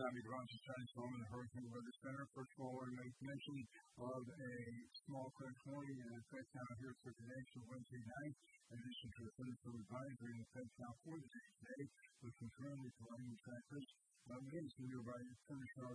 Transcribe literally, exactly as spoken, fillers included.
Tommy Devontae Chinese home in the Hurricane Weather Center. First of all, I want to make mention of a small crash warning in effect now here at Circuit Nation Wednesday night. In addition to a thunderstorm advisory in effect now for the day today, which confirmed with lightning trackers. Um, again, some nearby thunderstorm